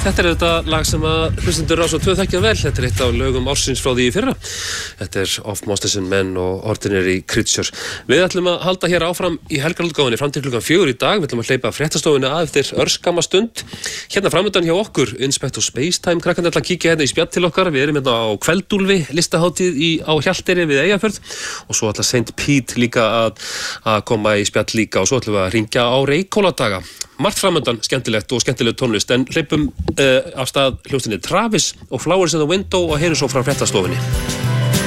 Þetta þetta lag sem að hlustendur Rás og 2 þekkja vel. Þetta eitt af lögum ársins frá því í fyrra. Þetta Of Monsters and Men og Ordinary Creatures. Við ætlum að halda hér áfram í helgarútgáfunni fram til klukkan 4 í dag. Við ætlum að hleypa fréttastofunni að eftir örskamma stund. Hérna framundan hjá okkur, Inspector Spacetime, krakkarnir ætla að kíkja hérna í spjall til okkar. Við erum hérna á Kveldúlfi, listahátíð á Hjalteyri við Eyjafjörð og svo ætla St. Pete líka að koma í spjall líka og svo ætlum við að hringja á Reykhóladaga. Margt framundan skemmtilegt og skemmtileg tónlist en hleypum af stað hljóstinni Travis og Flowers in the Window og heyrum svo frá fréttastofunni.